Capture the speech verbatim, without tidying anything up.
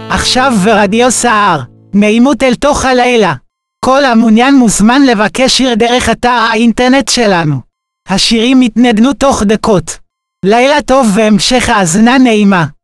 עכשיו ברדיו סער, נעימות אל תוך הלילה. כל המעוניין מוזמן לבקש שיר דרך אתר האינטרנט שלנו. השירים יתנדנו תוך דקות. לילה טוב והמשך האזנה נעימה.